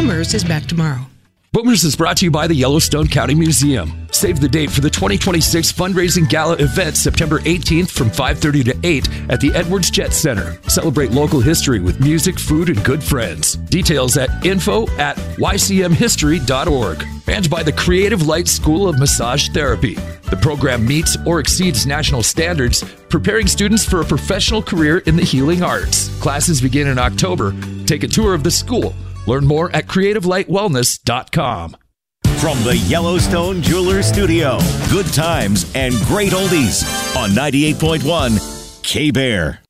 Boomers is back tomorrow. Boomers is brought to you by the Yellowstone County Museum. Save the date for the 2026 fundraising gala event September 18th from 5:30 to 8 at the Edwards Jet Center. Celebrate local history with music, food, and good friends. Details at info@ycmhistory.org. And by the Creative Light School of Massage Therapy. The program meets or exceeds national standards, preparing students for a professional career in the healing arts. Classes begin in October. Take a tour of the school. Learn more at creativelightwellness.com. From the Yellowstone Jewelers Studio, good times and great oldies on 98.1 K-Bear.